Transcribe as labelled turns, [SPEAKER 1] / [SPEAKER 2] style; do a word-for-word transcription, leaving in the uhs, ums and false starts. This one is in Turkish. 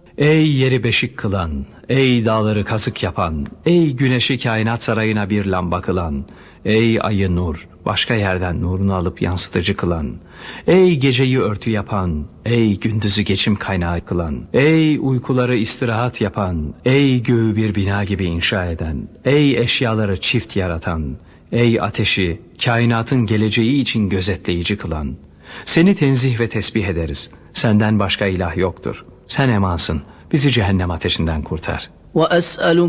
[SPEAKER 1] Ey yeri beşik kılan, ey dağları kazık yapan, ey güneşi kainat sarayına bir lamba kılan, ey ayı nur, başka yerden nurunu alıp yansıtıcı kılan, ey geceyi örtü yapan, ey gündüzü geçim kaynağı kılan, ey uykuları istirahat yapan, ey göğü bir bina gibi inşa eden, ey eşyaları çift yaratan, ey ateşi kainatın geleceği için gözetleyici kılan, seni tenzih ve tesbih ederiz. Senden başka ilah yoktur. Sen emansın. Bizi cehennem ateşinden kurtar.
[SPEAKER 2] وَأَسْأَلُكَ